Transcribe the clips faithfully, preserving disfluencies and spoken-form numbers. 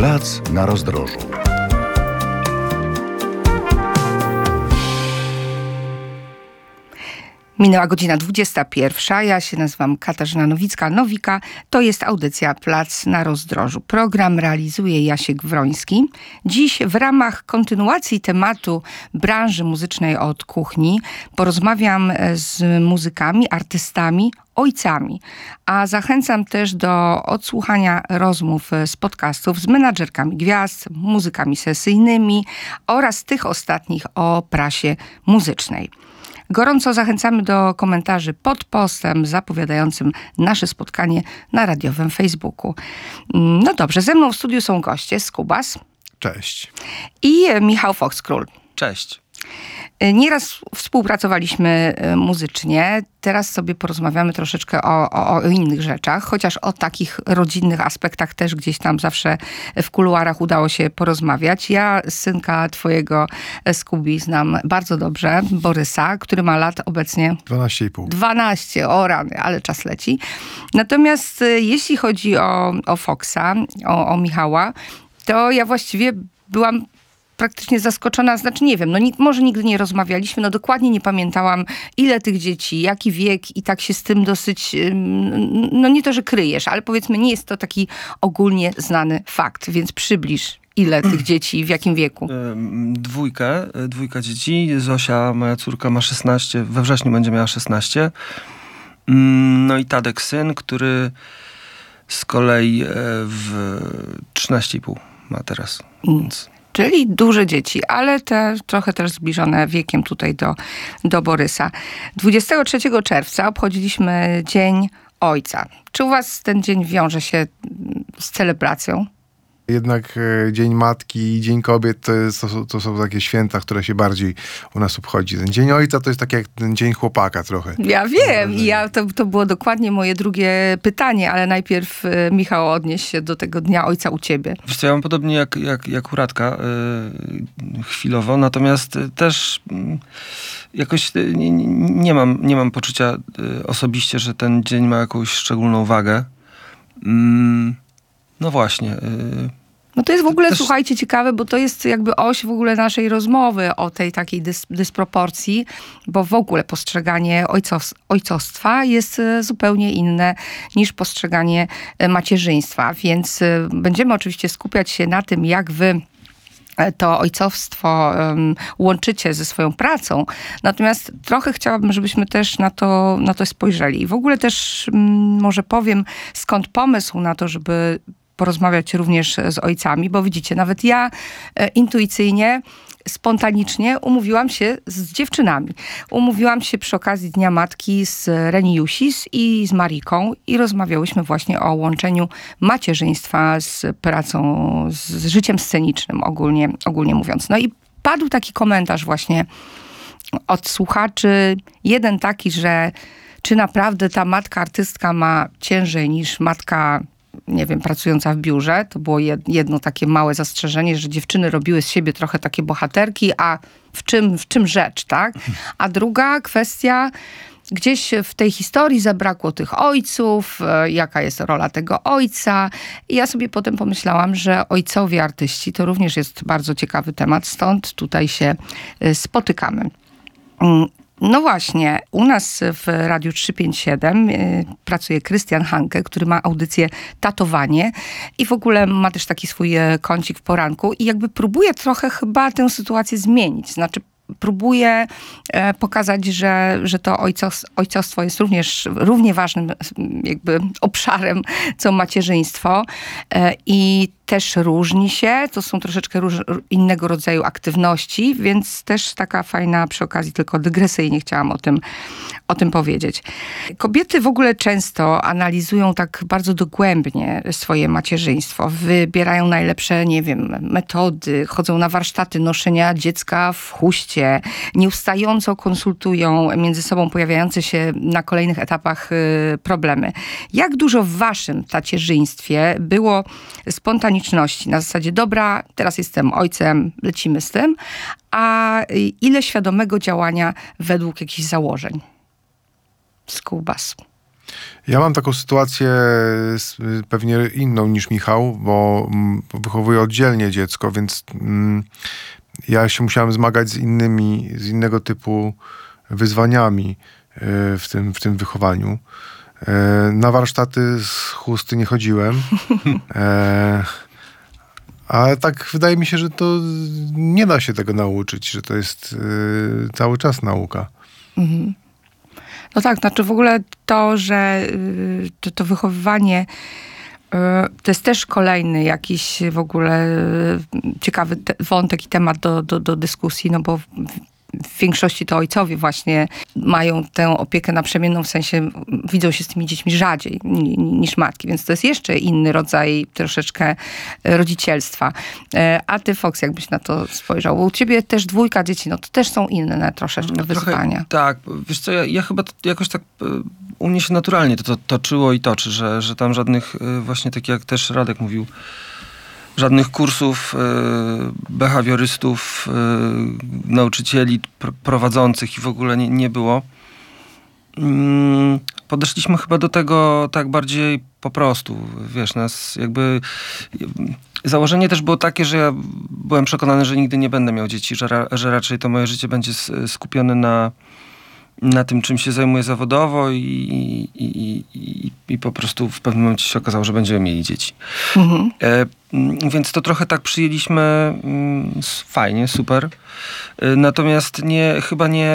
Plac na rozdrożu. Minęła godzina dwudziesta pierwsza. Ja się nazywam Katarzyna Nowicka-Nowika. To jest audycja Plac na rozdrożu. Program realizuje Jasiek Wroński. Dziś w ramach kontynuacji tematu branży muzycznej od kuchni porozmawiam z muzykami, artystami, ojcami. A zachęcam też do odsłuchania rozmów z podcastów z menadżerkami gwiazd, muzykami sesyjnymi oraz tych ostatnich o prasie muzycznej. Gorąco zachęcamy do komentarzy pod postem zapowiadającym nasze spotkanie na radiowym Facebooku. No dobrze, ze mną w studiu są goście Skubas. Cześć. I Michał Fox-Król. Cześć. Nieraz współpracowaliśmy muzycznie, teraz sobie porozmawiamy troszeczkę o, o, o innych rzeczach, chociaż o takich rodzinnych aspektach też gdzieś tam zawsze w kuluarach udało się porozmawiać. Ja synka twojego, Skubi, znam bardzo dobrze, Borysa, który ma lat obecnie... dwanaście i pół. dwanaście, o rany, ale czas leci. Natomiast jeśli chodzi o, o Foxa, o, o Michała, to ja właściwie byłam praktycznie zaskoczona, znaczy nie wiem, no ni- może nigdy nie rozmawialiśmy, no dokładnie nie pamiętałam, ile tych dzieci, jaki wiek i tak się z tym dosyć, no nie to, że kryjesz, ale powiedzmy nie jest to taki ogólnie znany fakt, więc przybliż, ile tych dzieci, w jakim wieku? Dwójkę, dwójka dzieci. Zosia, moja córka, ma szesnaście, we wrześniu będzie miała szesnaście. No i Tadek, syn, który z kolei w trzynaście i pół ma teraz, więc... Czyli duże dzieci, ale te trochę też zbliżone wiekiem tutaj do, do Borysa. dwudziestego trzeciego czerwca obchodziliśmy Dzień Ojca. Czy u was ten dzień wiąże się z celebracją? Jednak e, Dzień Matki i Dzień Kobiet to, jest, to, są, to są takie święta, które się bardziej u nas obchodzi. Ten Dzień Ojca to jest tak jak ten Dzień Chłopaka trochę. Ja wiem i ja, to, to było dokładnie moje drugie pytanie, ale najpierw e, Michał odnieś się do tego Dnia Ojca u ciebie. Wiesz co, ja mam podobnie jak, jak, jak u Radka yy, chwilowo, natomiast y, też y, jakoś y, nie, nie, mam, nie mam poczucia y, osobiście, że ten dzień ma jakąś szczególną wagę. Mm, no właśnie. Y, No to jest w ogóle, też... słuchajcie, ciekawe, bo to jest jakby oś w ogóle naszej rozmowy o tej takiej dys- dysproporcji, bo w ogóle postrzeganie ojcow- ojcostwa jest zupełnie inne niż postrzeganie macierzyństwa, więc będziemy oczywiście skupiać się na tym, jak wy to ojcowstwo um, łączycie ze swoją pracą. Natomiast trochę chciałabym, żebyśmy też na to, na to spojrzeli. I w ogóle też um, może powiem, skąd pomysł na to, żeby porozmawiać również z ojcami, bo widzicie, nawet ja e, intuicyjnie, spontanicznie umówiłam się z dziewczynami. Umówiłam się przy okazji Dnia Matki z Reni Jusis i z Mariką i rozmawiałyśmy właśnie o łączeniu macierzyństwa z pracą, z życiem scenicznym ogólnie, ogólnie mówiąc. No i padł taki komentarz właśnie od słuchaczy, jeden taki, że czy naprawdę ta matka artystka ma ciężej niż matka, nie wiem, pracująca w biurze. To było jedno takie małe zastrzeżenie, że dziewczyny robiły z siebie trochę takie bohaterki, a w czym, w czym rzecz, tak? A druga kwestia, gdzieś w tej historii zabrakło tych ojców, jaka jest rola tego ojca. I ja sobie potem pomyślałam, że ojcowie artyści to również jest bardzo ciekawy temat, stąd tutaj się spotykamy. No właśnie, u nas w Radiu trzysta pięćdziesiąt siedem y, pracuje Krystian Hanke, który ma audycję Tatowanie i w ogóle ma też taki swój kącik w poranku i jakby próbuje trochę chyba tę sytuację zmienić. Znaczy próbuje e, pokazać, że, że to ojcos, ojcostwo jest również równie ważnym jakby obszarem, co macierzyństwo e, i też różni się, to są troszeczkę róż, innego rodzaju aktywności, więc też taka fajna przy okazji, tylko dygresyjnie chciałam o tym, o tym powiedzieć. Kobiety w ogóle często analizują tak bardzo dogłębnie swoje macierzyństwo, wybierają najlepsze, nie wiem, metody, chodzą na warsztaty noszenia dziecka w chuście, nieustająco konsultują między sobą pojawiające się na kolejnych etapach problemy. Jak dużo w waszym tacierzyństwie było spontaniczności, na zasadzie dobra, teraz jestem ojcem, lecimy z tym, a ile świadomego działania według jakichś założeń? Skubas. Ja mam taką sytuację s- pewnie inną niż Michał, bo mm, wychowuję oddzielnie dziecko, więc mm, ja się musiałem zmagać z innymi, z innego typu wyzwaniami y, w tym, w tym wychowaniu. E, Na warsztaty z chusty nie chodziłem. E, Ale tak wydaje mi się, że to nie da się tego nauczyć, że to jest y, cały czas nauka. Mhm. No tak, znaczy w ogóle to, że y, to, to wychowywanie y, to jest też kolejny jakiś w ogóle y, ciekawy te, wątek i temat do, do, do dyskusji, no bo w, w większości to ojcowie właśnie mają tę opiekę naprzemienną, w sensie widzą się z tymi dziećmi rzadziej ni- niż matki, więc to jest jeszcze inny rodzaj troszeczkę rodzicielstwa. E, A ty, Fox, jakbyś na to spojrzał? Bo u ciebie też dwójka dzieci, no to też są inne troszeczkę No, trochę, wyzwania. tak, wiesz co, ja, ja chyba to jakoś tak e, u mnie się naturalnie to, to toczyło i toczy, że, że tam żadnych e, właśnie, tak jak też Radek mówił, żadnych kursów e, behawiorystów, e, nauczycieli pr- prowadzących i w ogóle nie, nie było. Mm, podeszliśmy chyba do tego tak bardziej po prostu, wiesz, nas jakby... Założenie też było takie, że ja byłem przekonany, że nigdy nie będę miał dzieci, że, ra, że raczej to moje życie będzie s- skupione na, na tym, czym się zajmuję zawodowo i, i, i, i, i po prostu w pewnym momencie się okazało, że będziemy mieli dzieci. Mhm. E, mm, więc to trochę tak przyjęliśmy, mm, s- fajnie, super. E, natomiast nie, chyba nie...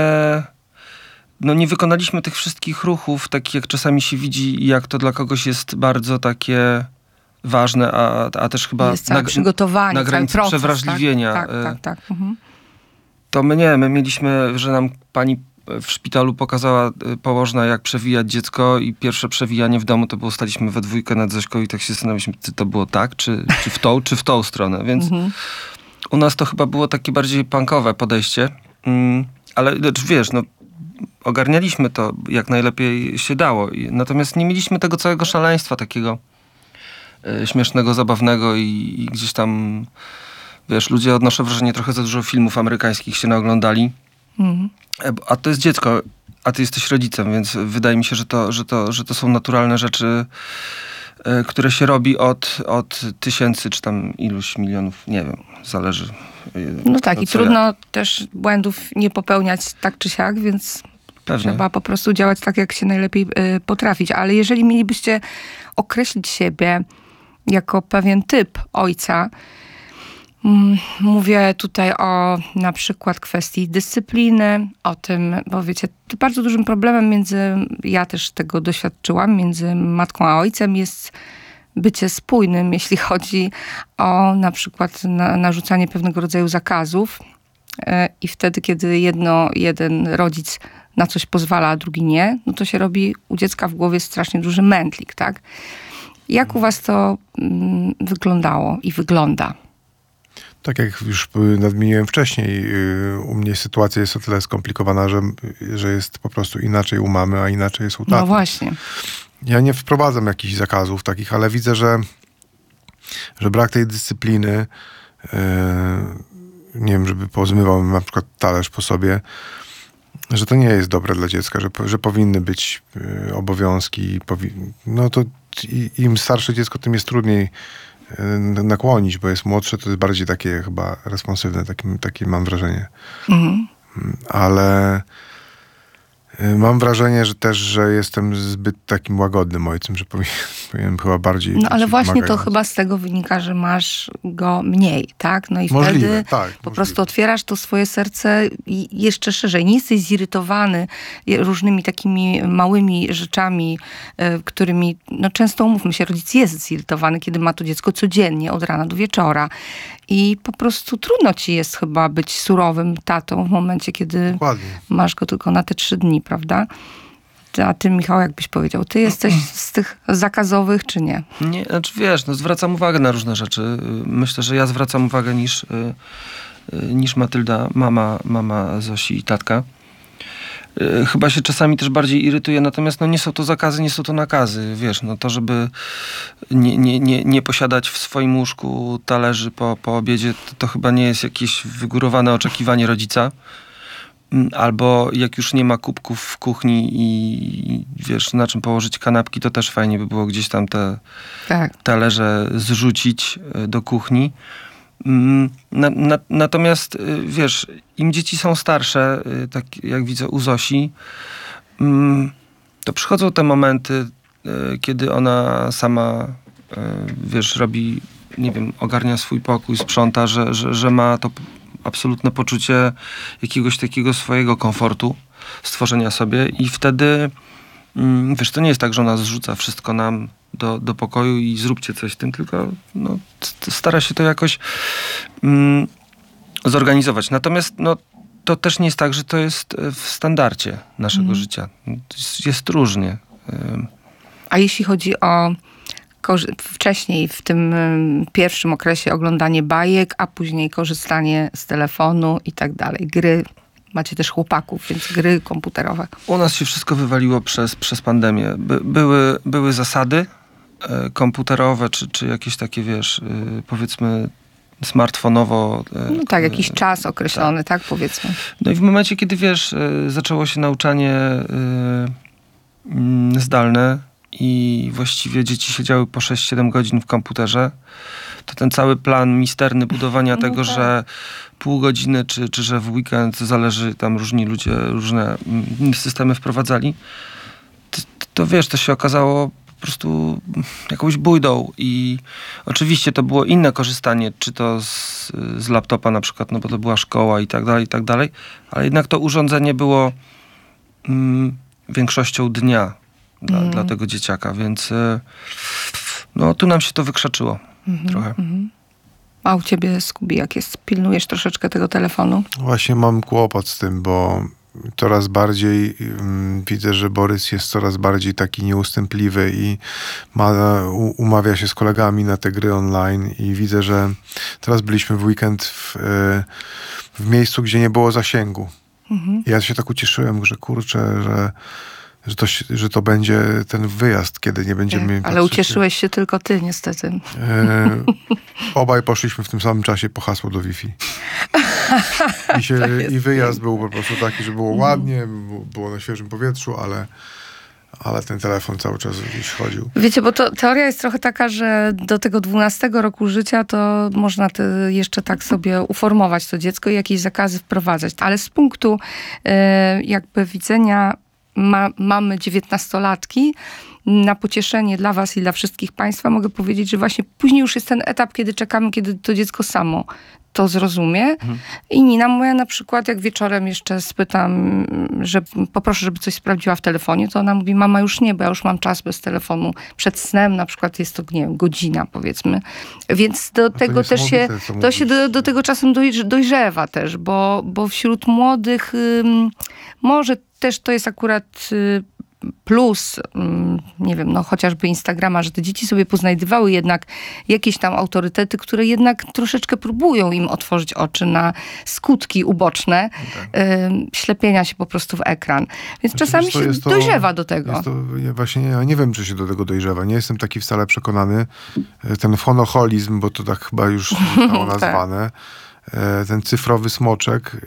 No nie wykonaliśmy tych wszystkich ruchów, takich jak czasami się widzi, jak to dla kogoś jest bardzo takie ważne, a, a też chyba Jest całe na, przygotowanie, na cały granicy proces, przewrażliwienia. Tak, tak, e, tak. tak. Mhm. To my nie, my mieliśmy, że nam pani w szpitalu pokazała e, położna, jak przewijać dziecko i pierwsze przewijanie w domu to było, staliśmy we dwójkę nad Zośką i tak się zastanawialiśmy, czy to było tak, czy, czy w tą, czy w tą stronę. Więc Mhm. u nas to chyba było takie bardziej punkowe podejście. Mm, ale znaczy, wiesz, no ogarnialiśmy to jak najlepiej się dało. I- Natomiast nie mieliśmy tego całego szaleństwa takiego e, śmiesznego, zabawnego i, i gdzieś tam, wiesz, ludzie, odnoszę wrażenie, trochę za dużo filmów amerykańskich się naoglądali. Mhm. E, bo- A to jest dziecko, a ty jesteś rodzicem, więc wydaje mi się, że to, że to, że to są naturalne rzeczy, e, które się robi od, od tysięcy czy tam iluś milionów, nie wiem, zależy. e, No tak, to, i co trudno jak. też błędów nie popełniać tak czy siak, więc Pewnie. trzeba po prostu działać tak, jak się najlepiej y, potrafić. Ale jeżeli mielibyście określić siebie jako pewien typ ojca, mm, mówię tutaj o na przykład kwestii dyscypliny, o tym, bo wiecie, to bardzo dużym problemem między, ja też tego doświadczyłam, między matką a ojcem jest bycie spójnym, jeśli chodzi o na przykład na, narzucanie pewnego rodzaju zakazów. E, I wtedy, kiedy jedno, jeden rodzic na coś pozwala, a drugi nie, no to się robi u dziecka w głowie strasznie duży mętlik, tak? Jak u was to mm, wyglądało i wygląda? Tak jak już nadmieniłem wcześniej, y, u mnie sytuacja jest o tyle skomplikowana, że, że jest po prostu inaczej u mamy, a inaczej jest u taty. No właśnie. Ja nie wprowadzam jakichś zakazów takich, ale widzę, że, że brak tej dyscypliny, yy, nie wiem, żeby pozmywał na przykład talerz po sobie, że to nie jest dobre dla dziecka, że, że powinny być yy, obowiązki. Powi- no to i, im starsze dziecko, tym jest trudniej yy, nakłonić, bo jest młodsze, to jest bardziej takie chyba responsywne, takie, takie mam wrażenie. Mhm. Ale y, mam wrażenie, że też, że jestem zbyt takim łagodnym ojcem, że powinien, powinienem chyba bardziej No ale być właśnie to wymagający. chyba z tego wynika, że masz go mniej, tak? No i Możliwe, wtedy tak, po możliwe. prostu otwierasz to swoje serce i jeszcze szerzej. Nie jesteś zirytowany je- różnymi takimi małymi rzeczami, y, którymi, no często umówmy się, rodzic jest zirytowany, kiedy ma to dziecko codziennie, od rana do wieczora. I po prostu trudno ci jest chyba być surowym tatą w momencie, kiedy Dokładnie. masz go tylko na te trzy dni, prawda? Ty- A ty, Michał, jakbyś powiedział, ty jesteś z tych zakazowych, czy nie? Nie, znaczy wiesz, no zwracam uwagę na różne rzeczy. Y, Myślę, że ja zwracam uwagę niż, y, y, niż Matylda, mama, mama Zosi i tatka. Y, Chyba się czasami też bardziej irytuje, natomiast no nie są to zakazy, nie są to nakazy. Wiesz, no to, żeby nie, nie, nie, nie posiadać w swoim łóżku talerzy po, po obiedzie, to, to chyba nie jest jakieś wygórowane oczekiwanie rodzica. Albo jak już nie ma kubków w kuchni i wiesz, na czym położyć kanapki, to też fajnie by było gdzieś tam te Tak. talerze zrzucić do kuchni. Na, na, natomiast wiesz, im dzieci są starsze, tak jak widzę u Zosi, to przychodzą te momenty, kiedy ona sama, wiesz, robi, nie wiem, ogarnia swój pokój, sprząta, że, że, że ma to absolutne poczucie jakiegoś takiego swojego komfortu, stworzenia sobie i wtedy, wiesz, to nie jest tak, że ona zrzuca wszystko nam do, do pokoju i zróbcie coś z tym, tylko no, stara się to jakoś mm, zorganizować. Natomiast no, to też nie jest tak, że to jest w standardzie naszego mm. życia. Jest, jest różnie. A jeśli chodzi o wcześniej, w tym pierwszym okresie oglądanie bajek, a później korzystanie z telefonu i tak dalej. Gry, macie też chłopaków, więc gry komputerowe. U nas się wszystko wywaliło przez, przez pandemię. By, były, były zasady e, komputerowe, czy, czy jakieś takie, wiesz, e, powiedzmy smartfonowo. E, no tak, jakiś czas określony, tak, tak powiedzmy. No i w momencie, kiedy, wiesz, e, zaczęło się nauczanie e, zdalne, i właściwie dzieci siedziały po sześć siedem godzin w komputerze, to ten cały plan misterny budowania no tego, tak. że pół godziny, czy, czy że w weekend, zależy, tam różni ludzie różne systemy wprowadzali, to, to wiesz, to się okazało po prostu jakąś bójdą i oczywiście to było inne korzystanie, czy to z, z laptopa na przykład, no bo to była szkoła i tak dalej, i tak dalej, ale jednak to urządzenie było mm, większością dnia Dla, mm. dla tego dzieciaka, więc no tu nam się to wykrzaczyło mm-hmm, trochę. Mm-hmm. A u ciebie, Skubi, jak jest? Pilnujesz troszeczkę tego telefonu? Właśnie mam kłopot z tym, bo coraz bardziej um, widzę, że Borys jest coraz bardziej taki nieustępliwy i ma, u, umawia się z kolegami na te gry online i widzę, że teraz byliśmy w weekend w, w miejscu, gdzie nie było zasięgu. Mm-hmm. I ja się tak ucieszyłem, że kurczę, że Że to, że to będzie ten wyjazd, kiedy nie będziemy... Tak, ale ucieszyłeś się tylko ty, niestety. E, obaj poszliśmy w tym samym czasie po hasło do Wi-Fi. I, się, i wyjazd był po prostu taki, że było ładnie, było na świeżym powietrzu, ale, ale ten telefon cały czas gdzieś chodził. Wiecie, bo to, teoria jest trochę taka, że do tego dwunastego roku życia to można te jeszcze tak sobie uformować to dziecko i jakieś zakazy wprowadzać. Ale z punktu e, jakby widzenia Ma, mamy dziewiętnastolatki, na pocieszenie dla was i dla wszystkich państwa mogę powiedzieć, że właśnie później już jest ten etap, kiedy czekamy, kiedy to dziecko samo to zrozumie. Mhm. I Nina moja na przykład, jak wieczorem jeszcze spytam, że poproszę, żeby coś sprawdziła w telefonie, to ona mówi, mama już nie, bo ja już mam czas bez telefonu. Przed snem na przykład jest to, nie wiem, godzina powiedzmy. Więc do tego też się, to się do, do tego czasem dojrzewa też, bo, bo wśród młodych ym, może też to jest akurat y, plus, nie wiem, no chociażby Instagrama, że te dzieci sobie poznajdywały jednak jakieś tam autorytety, które jednak troszeczkę próbują im otworzyć oczy na skutki uboczne okay. y, ślepienia się po prostu w ekran. Więc znaczy, czasami się to, dojrzewa do tego. To, ja właśnie ja nie wiem, czy się do tego dojrzewa. Nie jestem taki wcale przekonany. Ten fonoholizm, bo to tak chyba już zostało nazwane, ten cyfrowy smoczek.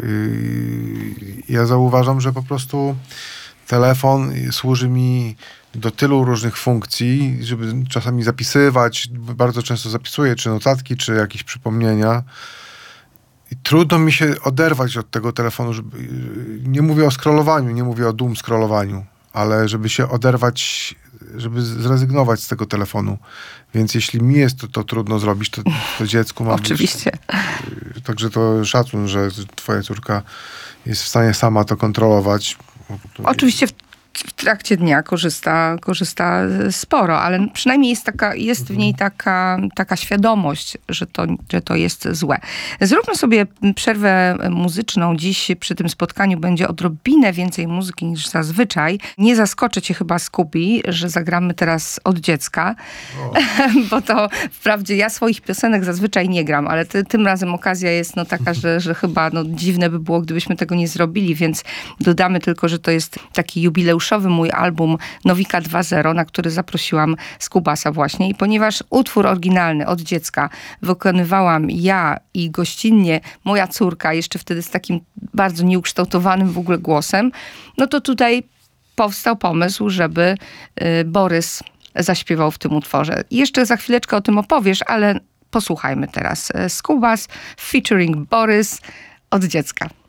Ja zauważam, że po prostu telefon służy mi do tylu różnych funkcji, żeby czasami zapisywać, bardzo często zapisuję, czy notatki, czy jakieś przypomnienia. I trudno mi się oderwać od tego telefonu, żeby, nie mówię o scrollowaniu, nie mówię o doom scrollowaniu, ale żeby się oderwać, żeby zrezygnować z tego telefonu. Więc jeśli mi jest to, to trudno zrobić, to, to dziecku ma Oczywiście. Być. Także to szacun, że twoja córka jest w stanie sama to kontrolować. Oczywiście w, w trakcie dnia korzysta, korzysta sporo, ale przynajmniej jest, taka, jest w niej taka, taka świadomość, że to, że to jest złe. Zróbmy sobie przerwę muzyczną. Dziś przy tym spotkaniu będzie odrobinę więcej muzyki niż zazwyczaj. Nie zaskoczę cię chyba, Skubi, że zagramy teraz od dziecka, bo to wprawdzie ja swoich piosenek zazwyczaj nie gram, ale ty, tym razem okazja jest no, taka, że, że chyba no, dziwne by było, gdybyśmy tego nie zrobili, więc dodamy tylko, że to jest taki jubileuszowy jubileuszowy mój album Nowika dwa zero, na który zaprosiłam Skubasa właśnie. I ponieważ utwór oryginalny od dziecka wykonywałam ja i gościnnie moja córka, jeszcze wtedy z takim bardzo nieukształtowanym w ogóle głosem, no to tutaj powstał pomysł, żeby y, Borys zaśpiewał w tym utworze. I jeszcze za chwileczkę o tym opowiesz, ale posłuchajmy teraz. Skubas featuring Borys od dziecka.